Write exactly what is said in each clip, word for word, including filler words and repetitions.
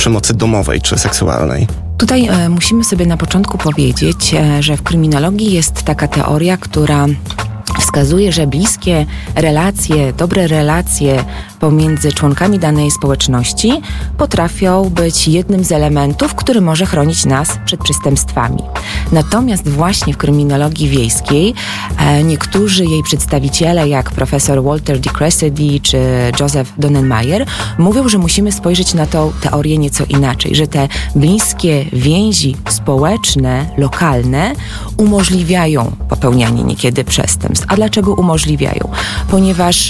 przemocy domowej czy seksualnej? Tutaj e, musimy sobie na początku powiedzieć, e, że w kryminologii jest taka teoria, która wskazuje, że bliskie relacje, dobre relacje pomiędzy członkami danej społeczności potrafią być jednym z elementów, który może chronić nas przed przestępstwami. Natomiast właśnie w kryminologii wiejskiej e, niektórzy jej przedstawiciele, jak profesor Walter de Cressedy czy Joseph Donnenmayer, mówią, że musimy spojrzeć na tą teorię nieco inaczej, że te bliskie więzi społeczne, lokalne umożliwiają popełnianie niekiedy przestępstw. A dlaczego umożliwiają? Ponieważ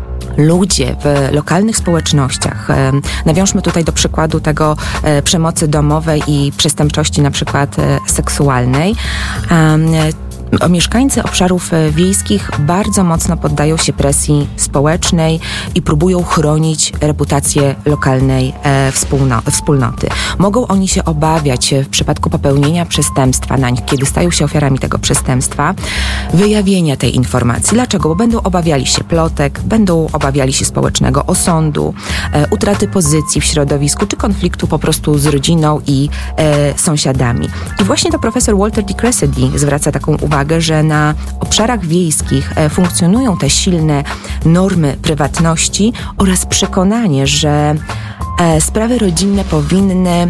ludzie w lokalnych społecznościach, e, nawiążmy tutaj do przykładu tego e, przemocy domowej i przestępczości na przykład e, seksualnej, e, mieszkańcy obszarów wiejskich bardzo mocno poddają się presji społecznej i próbują chronić reputację lokalnej e, wspólno, wspólnoty. Mogą oni się obawiać w przypadku popełnienia przestępstwa na nich, kiedy stają się ofiarami tego przestępstwa, wyjawienia tej informacji. Dlaczego? Bo będą obawiali się plotek, będą obawiali się społecznego osądu, e, utraty pozycji w środowisku, czy konfliktu po prostu z rodziną i e, sąsiadami. I właśnie to profesor Walter de Cressedy zwraca taką uwagę, że na obszarach wiejskich funkcjonują te silne normy prywatności oraz przekonanie, że sprawy rodzinne powinny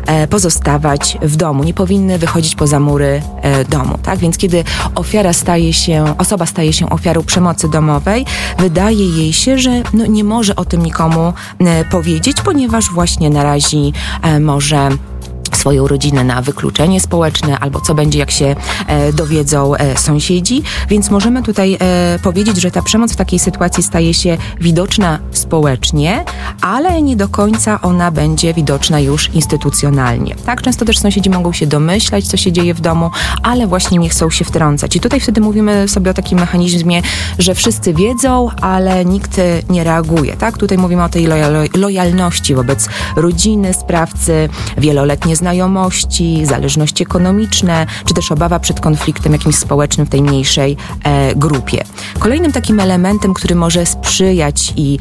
pozostawać w domu, nie powinny wychodzić poza mury domu, tak? Więc kiedy ofiara staje się, osoba staje się ofiarą przemocy domowej, wydaje jej się, że no nie może o tym nikomu powiedzieć, ponieważ właśnie narazi może swoją rodzinę na wykluczenie społeczne, albo co będzie, jak się e, dowiedzą e, sąsiedzi. Więc możemy tutaj e, powiedzieć, że ta przemoc w takiej sytuacji staje się widoczna społecznie, ale nie do końca ona będzie widoczna już instytucjonalnie. Tak, często też sąsiedzi mogą się domyślać, co się dzieje w domu, ale właśnie nie chcą się wtrącać. I tutaj wtedy mówimy sobie o takim mechanizmie, że wszyscy wiedzą, ale nikt nie reaguje. Tak, tutaj mówimy o tej lojal- lojalności wobec rodziny sprawcy, wieloletnie znajomości, zależności ekonomiczne, czy też obawa przed konfliktem jakimś społecznym w tej mniejszej e, grupie. Kolejnym takim elementem, który może sprzyjać i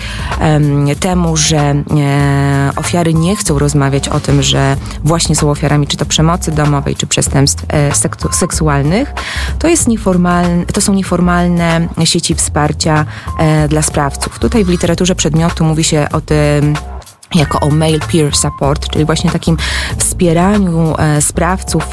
e, temu, że e, ofiary nie chcą rozmawiać o tym, że właśnie są ofiarami czy to przemocy domowej, czy przestępstw e, sektu- seksualnych, to jest nieformalne, to są nieformalne sieci wsparcia e, dla sprawców. Tutaj w literaturze przedmiotu mówi się o tym jako o male peer support, czyli właśnie takim wspieraniu e, sprawców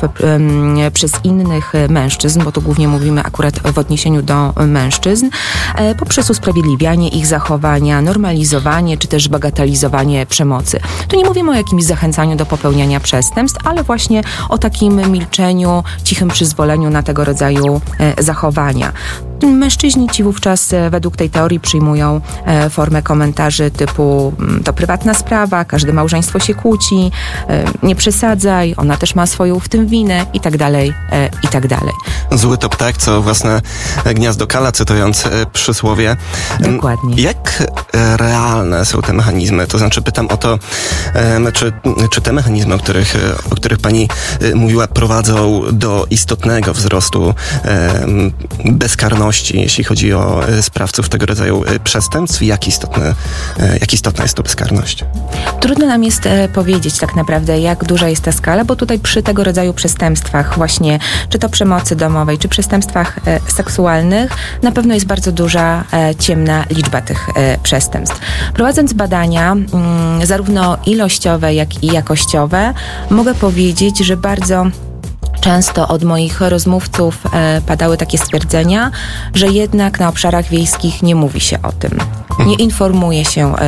e, przez innych mężczyzn, bo tu głównie mówimy akurat w odniesieniu do mężczyzn, e, poprzez usprawiedliwianie ich zachowania, normalizowanie czy też bagatelizowanie przemocy. Tu nie mówimy o jakimś zachęcaniu do popełniania przestępstw, ale właśnie o takim milczeniu, cichym przyzwoleniu na tego rodzaju e, zachowania. Mężczyźni ci wówczas według tej teorii przyjmują e, formę komentarzy typu to prywatna sprawa, każde małżeństwo się kłóci, e, nie przesadzaj, ona też ma swoją w tym winę i tak dalej, e, i tak dalej. Zły to ptak, co własne gniazdo kala, cytując e, przysłowie. Dokładnie. Jak e, realne są te mechanizmy? To znaczy pytam o to, e, czy, czy te mechanizmy, o których, o których pani e, mówiła, prowadzą do istotnego wzrostu e, bezkarności, jeśli chodzi o sprawców tego rodzaju przestępstw? Jak, istotne, jak istotna jest to bezkarność? Trudno nam jest e, powiedzieć tak naprawdę, jak duża jest ta skala, bo tutaj przy tego rodzaju przestępstwach właśnie, czy to przemocy domowej, czy przestępstwach e, seksualnych, na pewno jest bardzo duża, e, ciemna liczba tych e, przestępstw. Prowadząc badania, m, zarówno ilościowe, jak i jakościowe, mogę powiedzieć, że bardzo często od moich rozmówców e, padały takie stwierdzenia, że jednak na obszarach wiejskich nie mówi się o tym. Nie informuje się um,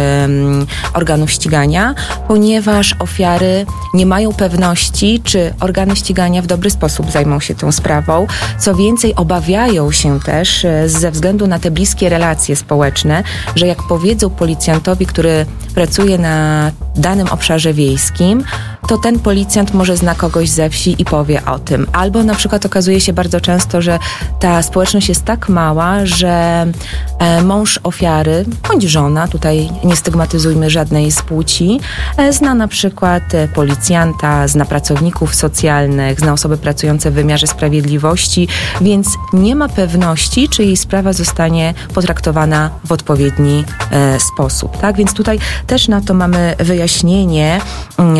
organów ścigania, ponieważ ofiary nie mają pewności, czy organy ścigania w dobry sposób zajmą się tą sprawą. Co więcej, obawiają się też e, ze względu na te bliskie relacje społeczne, że jak powiedzą policjantowi, który pracuje na danym obszarze wiejskim, to ten policjant może zna kogoś ze wsi i powie o tym. Albo na przykład okazuje się bardzo często, że ta społeczność jest tak mała, że e, mąż ofiary, bądź żona, tutaj nie stygmatyzujmy żadnej z płci, e, zna na przykład e, policjanta, zna pracowników socjalnych, zna osoby pracujące w wymiarze sprawiedliwości, więc nie ma pewności, czy jej sprawa zostanie potraktowana w odpowiedni e, sposób. Tak? Więc tutaj też na to mamy wyjaśnienie,